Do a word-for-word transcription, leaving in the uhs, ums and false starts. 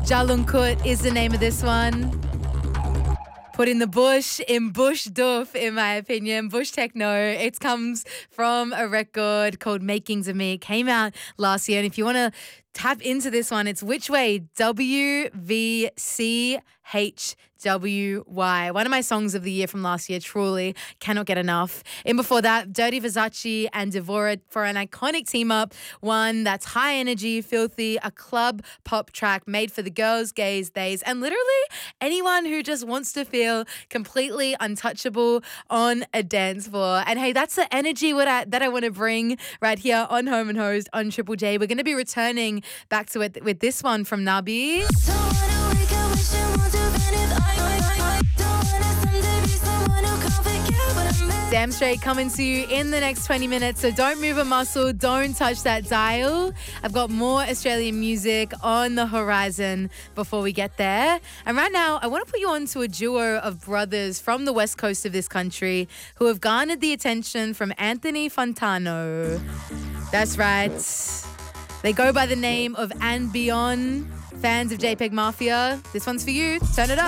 Jalunkut is the name of this one. Put in the bush, in bush doof, in my opinion, bush techno. It comes from a record called Makings of Me. It came out last year. And if you want to tap into this one, it's Which Way? W V C H W Y. One of my songs of the year from last year, truly. Cannot get enough. And before that, Dirty Versace and Devora for an iconic team up. One that's high energy, filthy, a club pop track made for the girls, gays, theys, and literally anyone who just wants to feel completely untouchable on a dance floor. And hey, that's the energy what I, that I want to bring right here on Home and Host on Triple J. We're going to be returning back to it with this one from Nabi. Damn straight coming to you in the next twenty minutes, so don't move a muscle, don't touch that dial. I've got more Australian music on the horizon before we get there. And right now, I want to put you on to a duo of brothers from the west coast of this country who have garnered the attention from Anthony Fontano. That's right. They go by the name of And Beyond. Fans of JPEG Mafia, this one's for you. Turn it up.